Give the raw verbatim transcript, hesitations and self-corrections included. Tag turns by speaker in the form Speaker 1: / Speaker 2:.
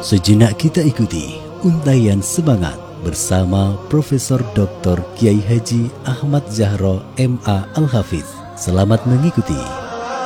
Speaker 1: Sejenak kita ikuti untaian semangat bersama Profesor Doktor Kiai Haji Ahmad Zahro M A Al-Hafiz. Selamat mengikuti.